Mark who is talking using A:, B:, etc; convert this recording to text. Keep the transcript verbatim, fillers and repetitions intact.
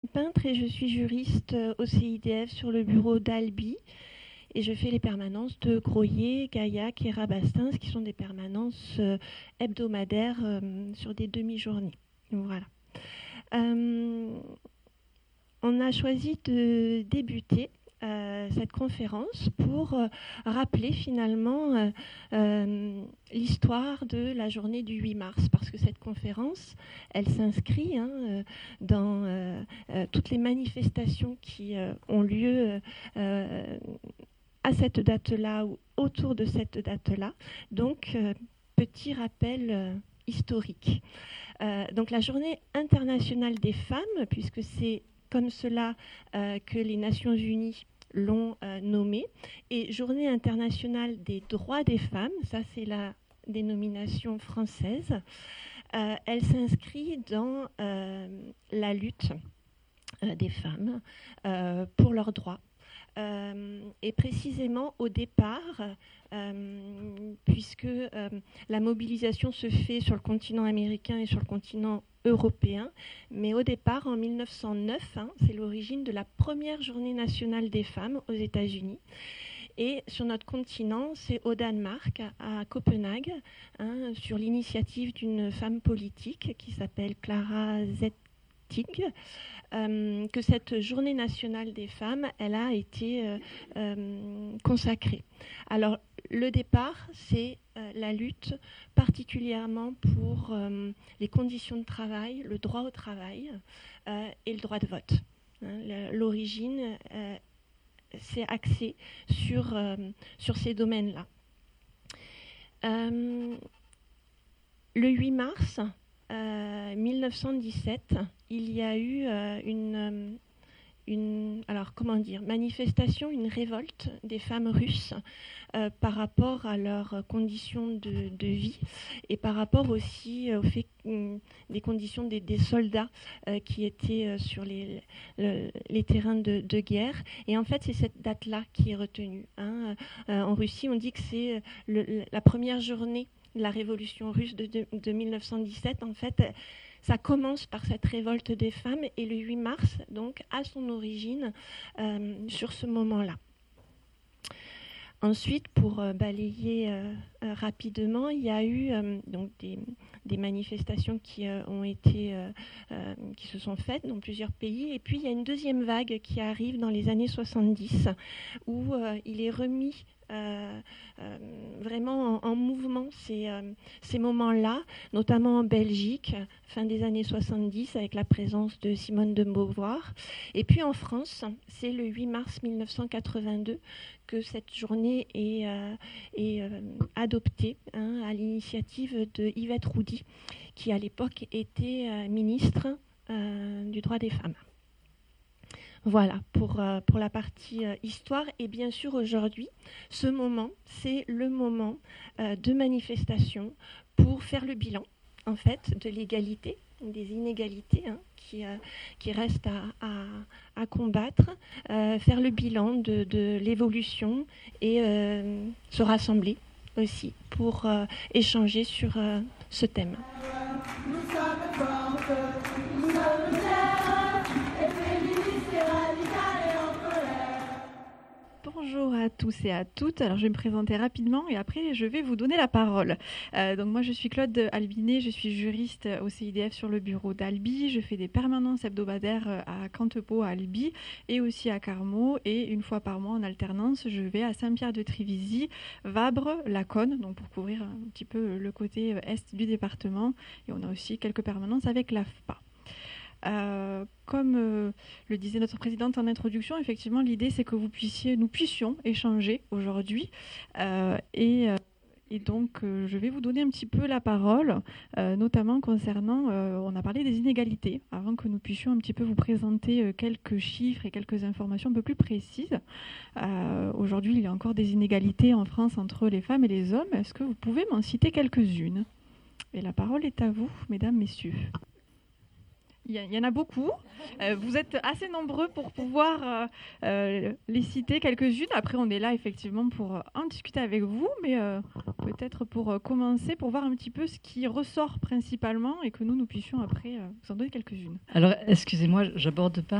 A: peintre et je suis juriste au C I D F sur le bureau d'Albi. Et je fais les permanences de Groyer, Gaillac et Rabastens, qui sont des permanences euh, hebdomadaires euh, sur des demi-journées. Voilà. Euh, on a choisi de débuter euh, cette conférence pour euh, rappeler finalement euh, euh, l'histoire de la journée du huit mars, parce que cette conférence, elle s'inscrit hein, dans euh, euh, toutes les manifestations qui euh, ont lieu euh, à cette date-là ou autour de cette date-là. Donc, euh, petit rappel euh, historique. Euh, donc, la Journée internationale des femmes, puisque c'est comme cela euh, que les Nations Unies l'ont euh, nommée, et Journée internationale des droits des femmes, ça c'est la dénomination française, euh, elle s'inscrit dans euh, la lutte euh, des femmes euh, pour leurs droits. Euh, et précisément au départ, euh, puisque euh, la mobilisation se fait sur le continent américain et sur le continent européen, mais au départ, en mille neuf cent neuf, hein, c'est l'origine de la première journée nationale des femmes aux États-Unis. Et sur notre continent, c'est au Danemark, à Copenhague, hein, sur l'initiative d'une femme politique qui s'appelle Clara Zetkin, Euh, que cette journée nationale des femmes, elle a été euh, euh, consacrée. Alors, le départ, c'est euh, la lutte particulièrement pour euh, les conditions de travail, le droit au travail euh, et le droit de vote. Hein, l'origine, euh, c'est axé sur, euh, sur ces domaines-là. Euh, le huit mars euh, mille neuf cent dix-sept, il y a eu euh, une, une alors comment dire, manifestation, une révolte des femmes russes euh, par rapport à leurs conditions de, de vie et par rapport aussi au fait euh, des conditions des, des soldats euh, qui étaient euh, sur les, le, les terrains de, de guerre. Et en fait, c'est cette date-là qui est retenue. Hein. Euh, en Russie, on dit que c'est le, la première journée de la révolution russe de, de, de mille neuf cent dix-sept. En fait, ça commence par cette révolte des femmes et le huit mars, donc, a son origine euh, sur ce moment-là. Ensuite, pour euh, balayer euh, euh, rapidement, il y a eu euh, donc des, des manifestations qui euh, ont été, euh, euh, qui se sont faites dans plusieurs pays. Et puis, il y a une deuxième vague qui arrive dans les années soixante-dix, où euh, il est remis Euh, euh, vraiment en, en mouvement ces, euh, ces moments-là, notamment en Belgique, fin des années soixante-dix, avec la présence de Simone de Beauvoir. Et puis en France, c'est le huit mars mille neuf cent quatre-vingt-deux que cette journée est, euh, est euh, adoptée hein, à l'initiative de Yvette Roudy, qui à l'époque était euh, ministre euh, du droit des femmes. Voilà, pour, euh, pour la partie euh, histoire. Et bien sûr, aujourd'hui, ce moment, c'est le moment euh, de manifestation pour faire le bilan, en fait, de l'égalité, des inégalités hein, qui, euh, qui restent à, à, à combattre, euh, faire le bilan de, de l'évolution et euh, se rassembler aussi pour euh, échanger sur euh, ce thème. Nous sommes fortes, nous sommes
B: Bonjour à tous et à toutes. Alors je vais me présenter rapidement et après je vais vous donner la parole. Euh, donc moi je suis Claude Albinet, je suis juriste au C I D F sur le bureau d'Albi. Je fais des permanences hebdomadaires à Cantepeau, à Albi et aussi à Carmaux. Et une fois par mois en alternance, je vais à Saint-Pierre-de-Trivisy, Vabre, Laconne, donc pour couvrir un petit peu le côté est du département. Et on a aussi quelques permanences avec l'A F P A. Euh, comme euh, le disait notre présidente en introduction, effectivement, l'idée c'est que vous puissiez, nous puissions échanger aujourd'hui. Euh, et, euh, et donc, euh, je vais vous donner un petit peu la parole, euh, notamment concernant, euh, on a parlé des inégalités, avant que nous puissions un petit peu vous présenter euh, quelques chiffres et quelques informations un peu plus précises. Euh, aujourd'hui, il y a encore des inégalités en France entre les femmes et les hommes. Est-ce que vous pouvez m'en citer quelques-unes ? Et la parole est à vous, mesdames, messieurs. Il y en a beaucoup. Euh, vous êtes assez nombreux pour pouvoir euh, euh, les citer quelques-unes. Après, on est là effectivement pour euh, en discuter avec vous, mais euh, peut-être pour euh, commencer, pour voir un petit peu ce qui ressort principalement et que nous, nous puissions après euh, vous en donner quelques-unes.
C: Alors, excusez-moi, j'aborde pas